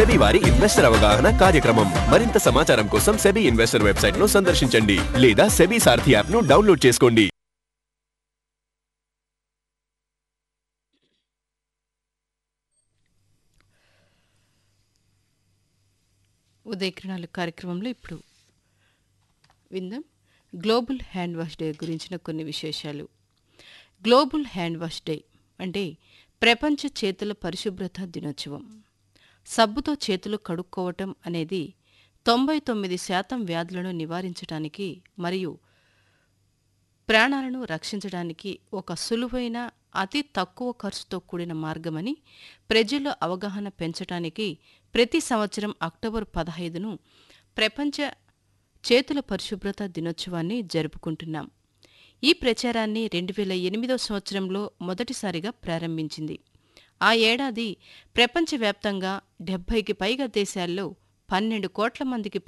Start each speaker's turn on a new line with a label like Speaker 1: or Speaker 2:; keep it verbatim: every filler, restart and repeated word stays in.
Speaker 1: SEBI వారి investor అవగాహన కార్యక్రమం. మరింత సమాచారం కోసం సెబీ ఇన్వెస్టర్ వెబ్సైట్ ను సందర్శించండి లేదా సెబీ సారథి యాప్ ను డౌన్లోడ్ చేసుకోండి.
Speaker 2: ఉదయకిరణాలు కార్యక్రమంలో ఇప్పుడు విందాం గ్లోబల్ హ్యాండ్ వాష్ డే గురించిన కొన్ని విశేషాలు. గ్లోబల్ హ్యాండ్ వాష్ డే అంటే ప్రపంచ చేతుల పరిశుభ్రత దినోత్సవం. సబ్బుతో చేతులు కడుక్కోవటం అనేది తొంభై తొమ్మిది శాతం వ్యాధులను నివారించడానికి మరియు ప్రాణాలను రక్షించడానికి ఒక సులువైన అతి తక్కువ ఖర్చుతో కూడిన మార్గమని ప్రజల్లో అవగాహన పెంచడానికి ప్రతి సంవత్సరం అక్టోబర్ పదహైదును ప్రపంచ చేతుల పరిశుభ్రత దినోత్సవాన్ని జరుపుకుంటున్నాం. ఈ ప్రచారాన్ని రెండు వేల ఎనిమిదో సంవత్సరంలో మొదటిసారిగా ప్రారంభించింది. ఆ ఏడాది ప్రపంచవ్యాప్తంగా డెబ్బైకి పైగా దేశాల్లో పన్నెండు కోట్ల మందికి